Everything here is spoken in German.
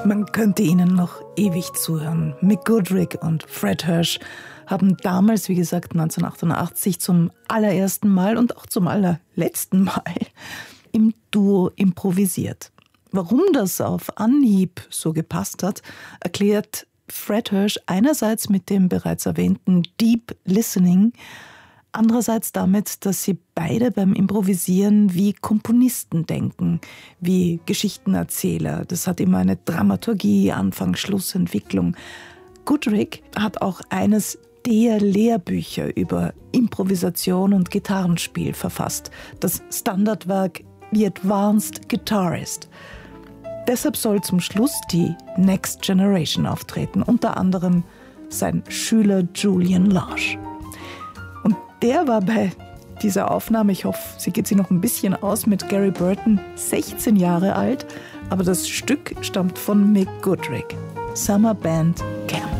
Man könnte ihnen noch ewig zuhören. Mick Goodrick und Fred Hirsch haben damals, wie gesagt, 1988 zum allerersten Mal und auch zum allerletzten Mal im Duo improvisiert. Warum das auf Anhieb so gepasst hat, erklärt Fred Hirsch einerseits mit dem bereits erwähnten Deep Listening, andererseits damit, dass sie beide beim Improvisieren wie Komponisten denken, wie Geschichtenerzähler. Das hat immer eine Dramaturgie, Anfang, Schluss, Entwicklung. Goodrick hat auch eines der Lehrbücher über Improvisation und Gitarrenspiel verfasst, das Standardwerk The Advanced Guitarist. Deshalb soll zum Schluss die Next Generation auftreten, unter anderem sein Schüler Julian Lage. Und der war bei dieser Aufnahme, ich hoffe, sie geht sich noch ein bisschen aus, mit Gary Burton 16 Jahre alt, aber das Stück stammt von Mick Goodrick, Summer Band Camp.